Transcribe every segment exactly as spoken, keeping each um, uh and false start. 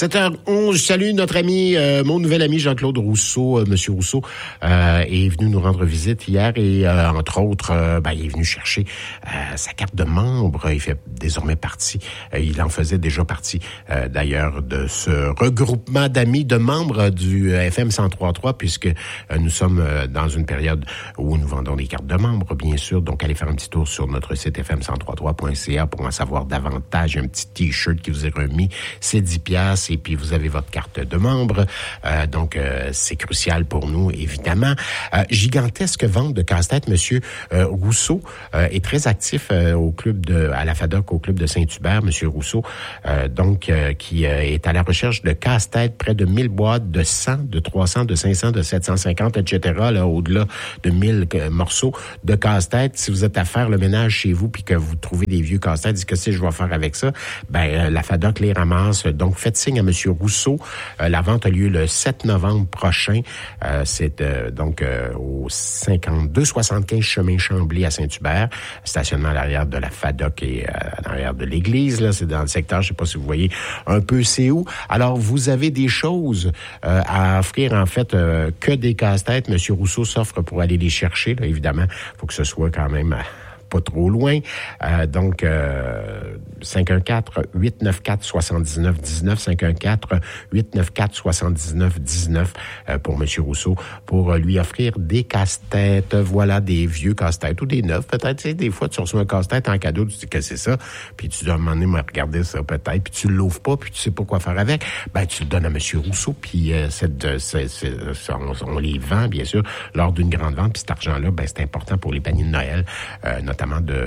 sept heures onze, je salue notre ami, euh, mon nouvel ami Jean-Claude Rousseau. Euh, Monsieur Rousseau euh, est venu nous rendre visite hier et, euh, entre autres, euh, ben, il est venu chercher euh, sa carte de membre. Il fait désormais partie, euh, il en faisait déjà partie, euh, d'ailleurs, de ce regroupement d'amis, de membres du F M cent trois point trois, puisque euh, nous sommes euh, dans une période où nous vendons des cartes de membres, bien sûr. Donc, allez faire un petit tour sur notre site f m cent trois point trois point c a pour en savoir davantage. Un petit T-shirt qui vous est remis, c'est dix piastres et puis vous avez votre carte de membre. Euh, donc, euh, c'est crucial pour nous, évidemment. Euh, gigantesque vente de casse-tête. Monsieur euh, Rousseau euh, est très actif euh, au club de, à la FADOC, au club de Saint-Hubert. Monsieur Rousseau, euh, donc, euh, qui euh, est à la recherche de casse-tête, près de mille boîtes, de cent, de trois cents, de cinq cents, de sept cent cinquante, et cetera, là, au-delà de mille euh, morceaux de casse-tête. Si vous êtes à faire le ménage chez vous puis que vous trouvez des vieux casse-têtes, dites que si je vais faire avec ça, ben, euh, la FADOC les ramasse. Donc, faites signe à Monsieur Rousseau. Euh, la vente a lieu le sept novembre prochain. Euh, c'est euh, donc euh, au cinquante-deux soixante-quinze chemin Chambly à Saint-Hubert. Stationnement à l'arrière de la FADOC et euh, à l'arrière de l'église. Là, c'est dans le secteur, je sais pas si vous voyez un peu c'est où. Alors, vous avez des choses euh, à offrir, en fait, euh, que des casse-têtes. Monsieur Rousseau s'offre pour aller les chercher. Là, évidemment, faut que ce soit quand même pas trop loin. Euh, donc, euh, cinq un quatre, huit neuf quatre, sept neuf un neuf, cinq un quatre, huit neuf quatre, sept neuf un neuf euh, pour Monsieur Rousseau, pour euh, lui offrir des casse-têtes, voilà, des vieux casse-têtes ou des neufs, peut-être. Tu sais, des fois, tu reçois un casse-tête en cadeau, tu dis que c'est ça, puis tu dois demander, me regarder ça peut-être, puis tu l'ouvres pas, puis tu sais pas quoi faire avec. Ben, tu le donnes à Monsieur Rousseau, puis euh, cette, c'est, c'est, c'est, on, on les vend, bien sûr, lors d'une grande vente, puis cet argent-là, ben, c'est important pour les paniers de Noël, euh, notamment de,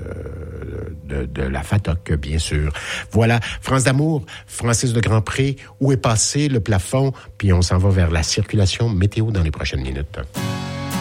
de, de la FADOC, bien sûr. Voilà, France d'amour, Francis de Grandpré, où est passé le plafond, puis on s'en va vers la circulation météo dans les prochaines minutes.